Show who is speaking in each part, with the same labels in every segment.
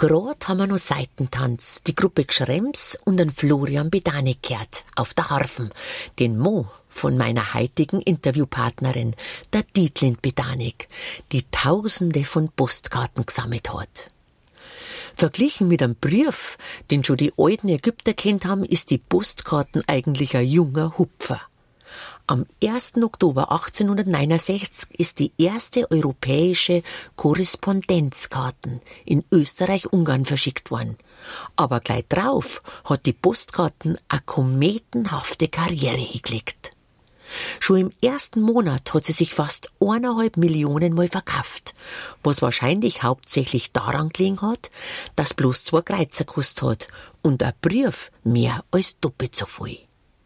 Speaker 1: Gerade haben wir noch Seitentanz, die Gruppe Gschrems und den Florian Bedanik gehört, auf der Harfen, den Mo von meiner heutigen Interviewpartnerin, der Dietlind Bedanik, die Tausende von Postkarten gesammelt hat. Verglichen mit einem Brief, den schon die alten Ägypter kennt haben, ist die Postkarten eigentlich ein junger Hupfer. Am 1. Oktober 1869 ist die erste europäische Korrespondenzkarten in Österreich-Ungarn verschickt worden. Aber gleich drauf hat die Postkarten eine kometenhafte Karriere hingelegt. Schon im ersten Monat hat sie sich fast 1,5 Millionen Mal verkauft, was wahrscheinlich hauptsächlich daran gelegen hat, dass bloß 2 Kreuzer gekostet hat und ein Brief mehr als doppelt so viel.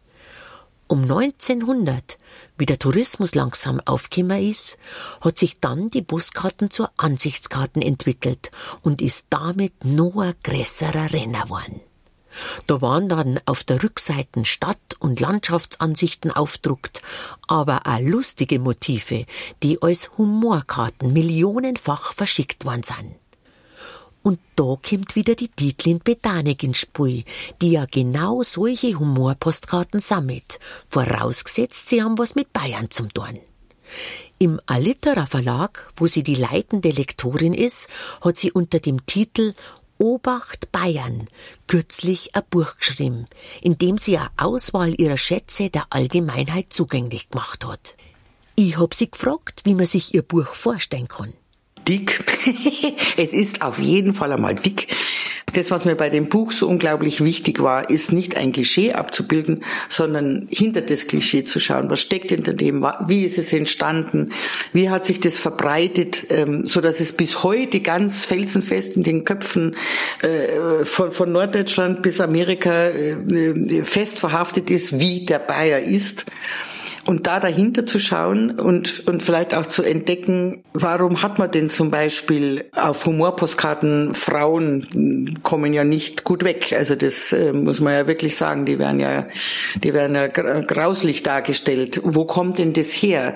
Speaker 1: Um 1900, wie der Tourismus langsam aufgekommen ist, hat sich dann die Postkarten zu Ansichtskarten entwickelt und ist damit noch ein größerer Renner geworden. Da waren dann auf der Rückseite Stadt- und Landschaftsansichten aufgedruckt, aber auch lustige Motive, die als Humorkarten millionenfach verschickt worden sind. Und da kommt wieder die Dietlind Bedanik ins Spiel, die ja genau solche Humorpostkarten sammelt, vorausgesetzt, sie haben was mit Bayern zum tun. Im Alliterer Verlag, wo sie die leitende Lektorin ist, hat sie unter dem Titel Obacht Bayern kürzlich ein Buch geschrieben, in dem sie eine Auswahl ihrer Schätze der Allgemeinheit zugänglich gemacht hat. Ich hab sie gefragt, wie man sich ihr Buch vorstellen kann.
Speaker 2: Dick. Es ist auf jeden Fall einmal dick. Das, was mir bei dem Buch so unglaublich wichtig war, ist nicht ein Klischee abzubilden, sondern hinter das Klischee zu schauen. Was steckt hinter dem? Wie ist es entstanden? Wie hat sich das verbreitet, so dass es bis heute ganz felsenfest in den Köpfen von Norddeutschland bis Amerika fest verhaftet ist, wie der Bayer ist. Und da dahinter zu schauen und vielleicht auch zu entdecken, warum hat man denn zum Beispiel auf Humorpostkarten, Frauen kommen ja nicht gut weg. Also das muss man ja wirklich sagen, die werden ja grauslich dargestellt. Wo kommt denn das her?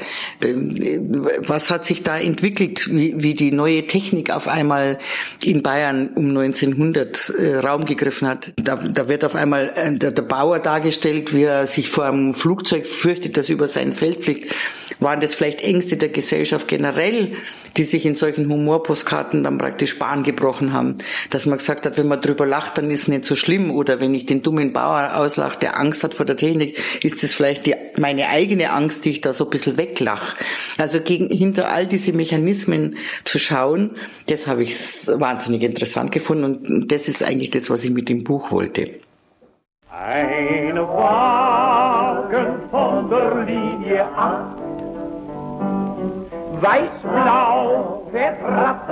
Speaker 2: Was hat sich da entwickelt, wie die neue Technik auf einmal in Bayern um 1900 Raum gegriffen hat? Da wird auf einmal der Bauer dargestellt, wie er sich vor einem Flugzeug fürchtet, das über sein Feld fliegt. Waren das vielleicht Ängste der Gesellschaft generell, die sich in solchen Humorpostkarten dann praktisch Bahn gebrochen haben? Dass man gesagt hat, wenn man drüber lacht, dann ist es nicht so schlimm. Oder wenn ich den dummen Bauer auslache, der Angst hat vor der Technik, ist das vielleicht meine eigene Angst, die ich da so ein bisschen weglache. Also hinter all diese Mechanismen zu schauen, das habe ich wahnsinnig interessant gefunden. Und das ist eigentlich das, was ich mit dem Buch wollte.
Speaker 3: Eine Wagen von der Linie 8, weiß-blau, vertrappelt